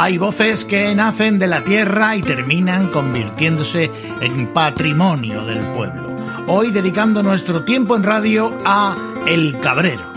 Hay voces que nacen de la tierra y terminan convirtiéndose en patrimonio del pueblo. Hoy dedicando nuestro tiempo en radio a El Cabrero.